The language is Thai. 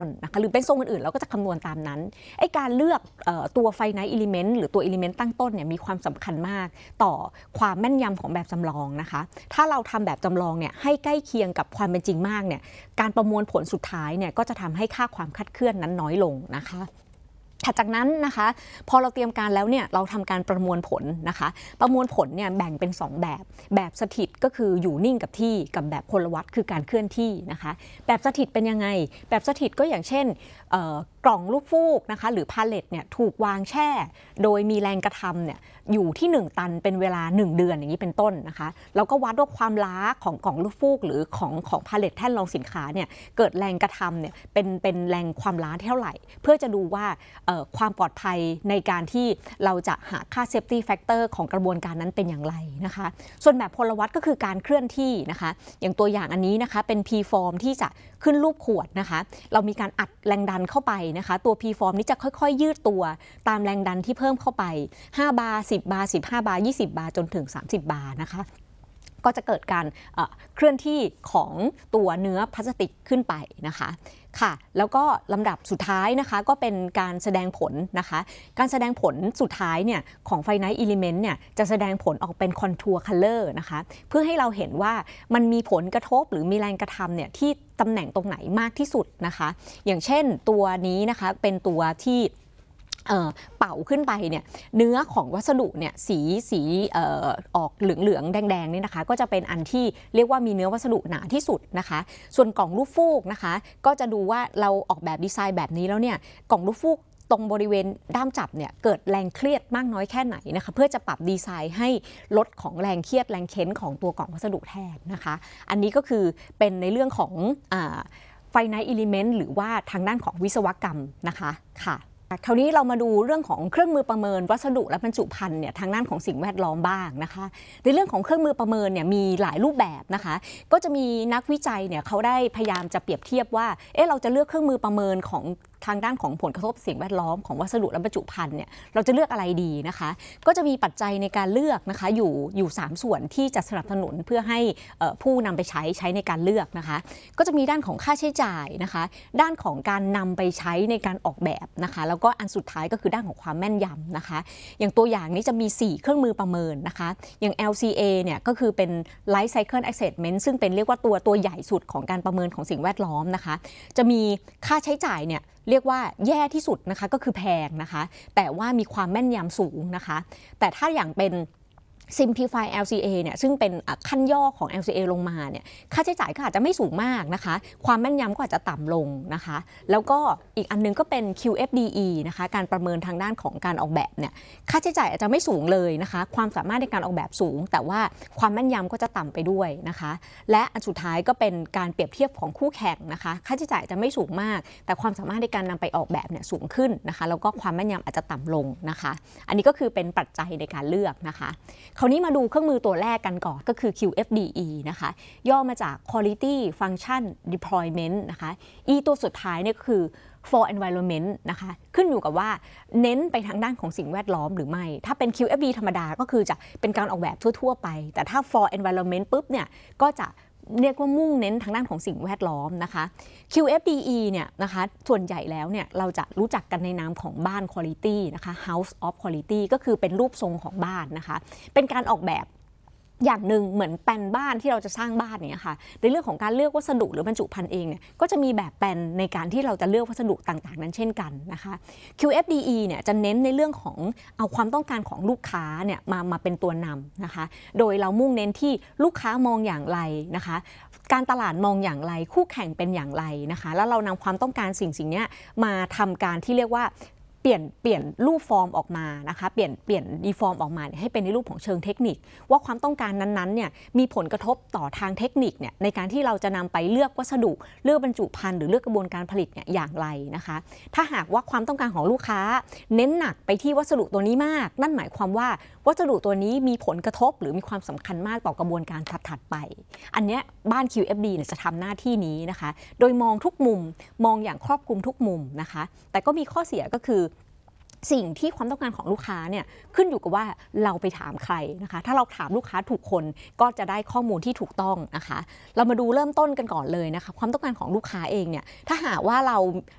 นะคะหรือเป็นทรงอื่นๆเราก็จะคำนวณตามนั้นไอ้การเลือกตัว finite element หรือตัว element ตั้งต้นเนี่ยมีความสำคัญมากต่อความแม่นยำของแบบจำลองนะคะถ้าเราทำแบบจำลองเนี่ยให้ใกล้เคียงกับความเป็นจริงมากเนี่ยการประมวลผลสุดท้ายเนี่ยก็จะทำให้ค่าความคลาดเคลื่อนนั้นน้อยลงนะคะถัดจากนั้นนะคะพอเราเตรียมการแล้วเนี่ยเราทำการประมวลผลนะคะประมวลผลเนี่ยแบ่งเป็น2แบบสถิตก็คืออยู่นิ่งกับที่กับแบบพลวัตคือการเคลื่อนที่นะคะแบบสถิตเป็นยังไงแบบสถิตก็อย่างเช่นกล่องลูกฟูกนะคะหรือพาเลตเนี่ยถูกวางแช่โดยมีแรงกระทำเนี่ยอยู่ที่1ตันเป็นเวลา1เดือนอย่างนี้เป็นต้นนะคะแล้วก็วัดว่าความล้าของกล่องลูกฟูกหรือของพาเลตแท่นรองสินค้าเนี่ยเกิดแรงกระทำเนี่ยเป็นแรงความล้าเท่าไหร่เพื่อจะดูว่าความปลอดภัยในการที่เราจะหาค่า safety factor ของกระบวนการนั้นเป็นอย่างไรนะคะส่วนแบบพลวัตก็คือการเคลื่อนที่นะคะอย่างตัวอย่างอันนี้นะคะเป็น P form ที่จะขึ้นรูปขวดนะคะเรามีการอัดแรงดันเข้าไปนะคะตัว P form นี้จะค่อยๆยืดตัวตามแรงดันที่เพิ่มเข้าไป5บาร์10บาร์15บาร์20บาร์จนถึง30บาร์นะคะก็จะเกิดการเคลื่อนที่ของตัวเนื้อพลาสติกขึ้นไปนะคะค่ะแล้วก็ลำดับสุดท้ายนะคะก็เป็นการแสดงผลนะคะการแสดงผลสุดท้ายเนี่ยของ finite element เนี่ยจะแสดงผลออกเป็น contour color นะคะเพื่อให้เราเห็นว่ามันมีผลกระทบหรือมีแรงกระทำเนี่ยที่ตำแหน่งตรงไหนมากที่สุดนะคะอย่างเช่นตัวนี้นะคะเป็นตัวที่เป่าขึ้นไปเนี่ยเนื้อของวัสดุเนี่ยสีออกเหลืองๆแดงๆนี่นะคะก็จะเป็นอันที่เรียกว่ามีเนื้อวัสดุหนาที่สุดนะคะส่วนกล่องลูกฟูกนะคะก็จะดูว่าเราออกแบบดีไซน์แบบนี้แล้วเนี่ยกล่องลูกฟูกตรงบริเวณด้ามจับเนี่ยเกิดแรงเครียดมากน้อยแค่ไหนนะคะเพื่อจะปรับดีไซน์ให้ลดของแรงเครียดแรงเค้นของตัวกล่องวัสดุแทนนะคะอันนี้ก็คือเป็นในเรื่องของfinite element หรือว่าทางด้านของวิศวกรรมนะคะค่ะคราวนี้เรามาดูเรื่องของเครื่องมือประเมินวัสดุและบรรจุภัณฑ์เนี่ยทางด้านของสิ่งแวดล้อมบ้างนะคะในเรื่องของเครื่องมือประเมินเนี่ยมีหลายรูปแบบนะคะก็จะมีนักวิจัยเนี่ยเขาได้พยายามจะเปรียบเทียบว่าเราจะเลือกเครื่องมือประเมินของทางด้านของผลกระทบสิ่งแวดล้อมของวัสดุและบรรจุภัณฑ์เนี่ยเราจะเลือกอะไรดีนะคะก็จะมีปัจจัยในการเลือกนะคะอยู่3ส่วนที่จะสนับสนุนเพื่อให้ผู้นำไปใช้ในการเลือกนะคะก็จะมีด้านของค่าใช้จ่ายนะคะด้านของการนำไปใช้ในการออกแบบนะคะแล้วก็อันสุดท้ายก็คือด้านของความแม่นยำนะคะอย่างตัวอย่างนี้จะมี4เครื่องมือประเมินนะคะอย่าง LCA เนี่ยก็คือเป็น Life Cycle Assessment ซึ่งเป็นเรียกว่าตัวใหญ่สุดของการประเมินของสิ่งแวดล้อมนะคะจะมีค่าใช้จ่ายเนี่ยเรียกว่าแย่ที่สุดนะคะก็คือแพงนะคะแต่ว่ามีความแม่นยำสูงนะคะแต่ถ้าอย่างเป็น Simplify LCA เนี่ยซึ่งเป็นขั้นย่อของ LCA ลงมาเนี่ยค่าใช้จ่ายก็อาจจะไม่สูงมากนะคะความแม่นยำก็อาจจะต่ำลงนะคะแล้วก็อีกอันนึงก็เป็น QFDE นะคะการประเมินทางด้านของการออกแบบเนี่ยค่าใช้จ่ายอาจจะไม่สูงเลยนะคะความสามารถในการออกแบบสูงแต่ว่าความแม่นยำก็จะต่ำไปด้วยนะคะและอันสุดท้ายก็เป็นการเปรียบเทียบของคู่แข่งนะคะค่าใช้จ่ายจะไม่สูงมากแต่ความสามารถในการนำไปออกแบบเนี่ยสูงขึ้นนะคะแล้วก็ความแม่นยำอาจจะต่ำลงนะคะอันนี้ก็คือเป็นปัจจัยในการเลือกนะคะคราวนี้มาดูเครื่องมือตัวแรกกันก่อนก็คือ QFDE นะคะย่อมาจาก Quality Function Deployment นะคะ E ตัวสุดท้ายเนี่ยคือ for environment นะคะขึ้นอยู่กับว่าเน้นไปทางด้านของสิ่งแวดล้อมหรือไม่ถ้าเป็น QFD ธรรมดาก็คือจะเป็นการออกแบบทั่วๆไปแต่ถ้า for environment ปุ๊บเนี่ยก็จะเรียกว่ามุ่งเน้นทางด้านของสิ่งแวดล้อมนะคะ QFDE เนี่ยนะคะส่วนใหญ่แล้วเนี่ยเราจะรู้จักกันในนามของบ้าน Quality นะคะ House of Quality ก็คือเป็นรูปทรงของบ้านนะคะเป็นการออกแบบอย่างหนึ่งเหมือนแปลนบ้านที่เราจะสร้างบ้านเนี่ยค่ะในเรื่องของการเลือกวัสดุหรือบรรจุภัณฑ์เองเนี่ยก็จะมีแบบแปลนในการที่เราจะเลือกวัสดุต่างๆนั้นเช่นกันนะคะ QFDE เนี่ยจะเน้นในเรื่องของเอาความต้องการของลูกค้าเนี่ยมาเป็นตัวนำนะคะโดยเรามุ่งเน้นที่ลูกค้ามองอย่างไรนะคะการตลาดมองอย่างไรคู่แข่งเป็นอย่างไรนะคะแล้วเรานำความต้องการสิ่งนี้มาทำการที่เรียกว่าเปลี่ยนรูปฟอร์มออกมานะคะเปลี่ยนดีฟอร์มออกมาให้เป็นในรูปของเชิงเทคนิคว่าความต้องการนั้นๆเนี่ยมีผลกระทบต่อทางเทคนิคเนี่ยในการที่เราจะนำไปเลือกวัสดุเลือกบรรจุภัณฑ์หรือเลือกกระบวนการผลิตเนี่ยอย่างไรนะคะถ้าหากว่าความต้องการของลูกค้าเน้นหนักไปที่วัสดุตัวนี้มากนั่นหมายความว่าวัสดุตัวนี้มีผลกระทบหรือมีความสำคัญมากต่อกระบวนการถัดๆไปอันนี้บ้าน QFD เนี่ยจะทำหน้าที่นี้นะคะโดยมองทุกมุมมองอย่างครอบคลุมทุกมุมนะคะแต่ก็มีข้อเสียก็คือสิ่งที่ความต้องการของลูกค้าเนี่ยขึ้นอยู่กับว่าเราไปถามใครนะคะถ้าเราถามลูกค้าถูกคนก็จะได้ข้อมูลที่ถูกต้องนะคะเรามาดูเริ่มต้นกันก่อนเลยนะคะความต้องการของลูกค้าเองเนี่ยถ้าหากว่าเรา